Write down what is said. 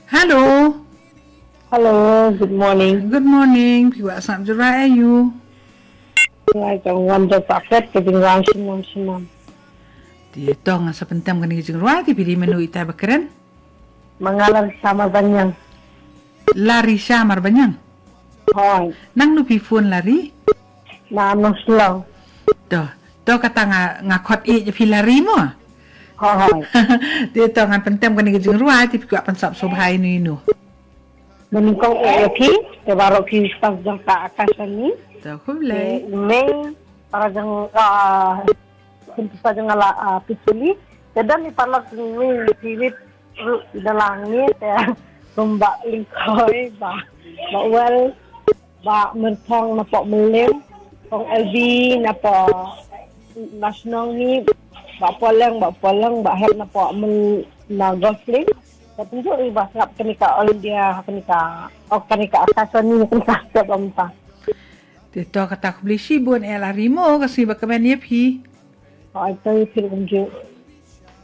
Hello. Hello, good morning. Good morning. Piwa sam jura ayu. Lai kang wanda paket ketinggalan sinam. Di tong asa pentam kan kijing ruai ti pili menu ita bakeren. Mangalar sama banyang. Lari samar banyang. Hoy, Nang nu phone lari. na anong slow. To kata ngakot je pilari mo. Hoy, Di tong an pentam kan kijing ruai ti piwa pansap sobhai nu inu. meningkong EFI, te baro ki staf jang ka akasan ni. To kublay. Email para jang kuntu sa jang ala pisuli. Dan ni palak ni piwit dalangi te rumba lingkoy ba well ba mertong na po melim kong LB na po national ni ba polang ba help na po na gosling tentu iba sap kenika Olindia kenika akasan ni kenika sa bampa Di to kata kubli sibun lari mo kasi bakaman ye pi. ito yung film